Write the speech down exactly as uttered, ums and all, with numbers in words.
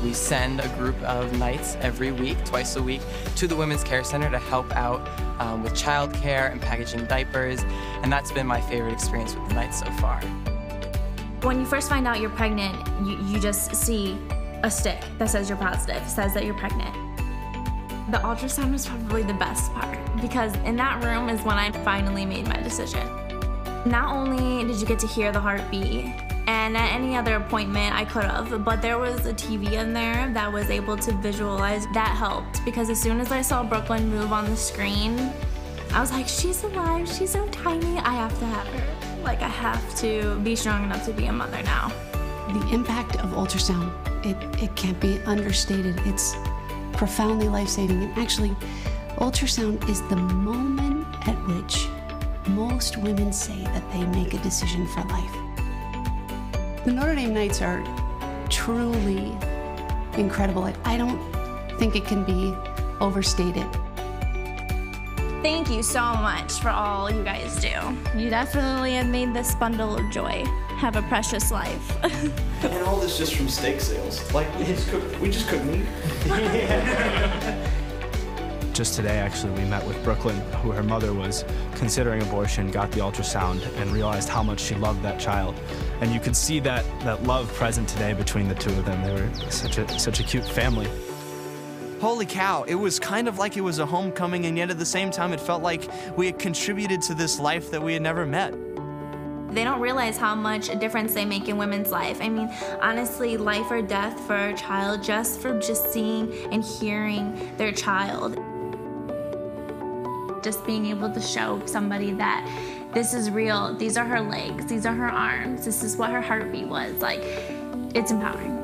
We send a group of nights every week, twice a week, to the Women's Care Center to help out um, with childcare and packaging diapers, and that's been my favorite experience with the nights so far. When you first find out you're pregnant, you, you just see a stick that says you're positive, says that you're pregnant. The ultrasound was probably the best part, because in that room is when I finally made my decision. Not only did you get to hear the heartbeat, and at any other appointment I could have, but there was a T V in there that was able to visualize. That helped, because as soon as I saw Brooklyn move on the screen, I was like, she's alive, she's so tiny, I have to have her. Like, I have to be strong enough to be a mother now. The impact of ultrasound, it, it can't be understated. It's profoundly life-saving, and actually, ultrasound is the moment at which most women say that they make a decision for life. The Notre Dame Nights are truly incredible. I don't think it can be overstated. Thank you so much for all you guys do. You definitely have made this bundle of joy have a precious life. And all this just from steak sales. Like, we just cook, we just cook meat. Just today, actually, we met with Brooklyn, who her mother was considering abortion, got the ultrasound, and realized how much she loved that child. And you could see that, that love present today between the two of them. They were such a, such a cute family. Holy cow, it was kind of like it was a homecoming, and yet at the same time it felt like we had contributed to this life that we had never met. They don't realize how much a difference they make in women's life. I mean, honestly, life or death for a child just for just seeing and hearing their child. Just being able to show somebody that this is real, these are her legs, these are her arms, this is what her heartbeat was, like, it's empowering.